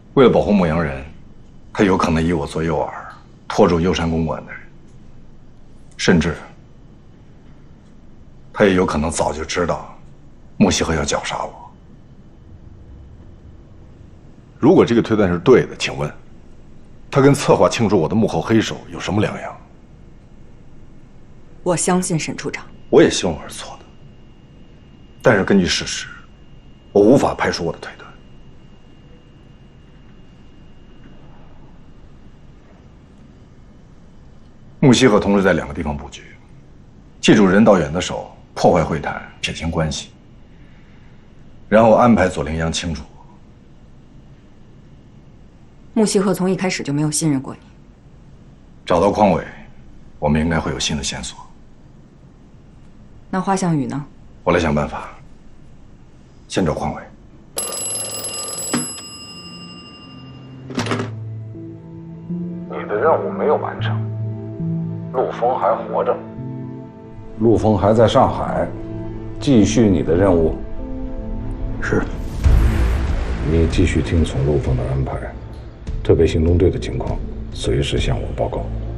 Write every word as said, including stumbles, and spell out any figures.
为了保护牧羊人，他有可能以我做诱饵，拖住幽山公馆的人，甚至他也有可能早就知道穆西河要绞杀我。如果这个推断是对的，请问他跟策划庆祝我的幕后黑手有什么两样？ 我相信沈处长。 我也希望我是错的，但是根据事实，我无法排除我的推断。穆西河同时在两个地方布局，借助任道远的手破坏会谈，撇清关系，然后安排左凌阳清楚我。 穆西河从一开始就没有信任过你。 找到匡伟，我们应该会有新的线索。 那花向宇呢？ 我来想办法。先找匡伟。 你的任务没有完成，陆枫还活着。陆枫还在上海，继续你的任务。 是。 你继续听从陆枫的安排，特别行动队的情况随时向我报告。